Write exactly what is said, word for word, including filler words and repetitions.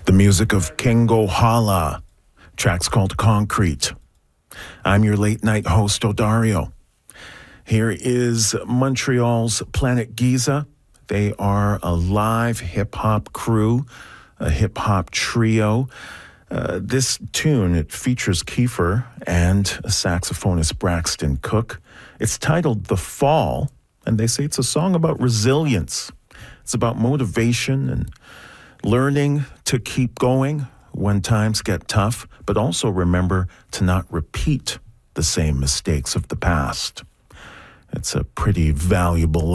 The music of Kengo Hala. Track's called Concrete. I'm your late night host, Odario. Here is Montreal's Planet Giza. They are a live hip-hop crew, a hip-hop trio. Uh, this tune, it features Kiefer and saxophonist Braxton Cook. It's titled The Fall, and they say it's a song about resilience. It's about motivation and learning to keep going when times get tough, but also remember to not repeat the same mistakes of the past. It's a pretty valuable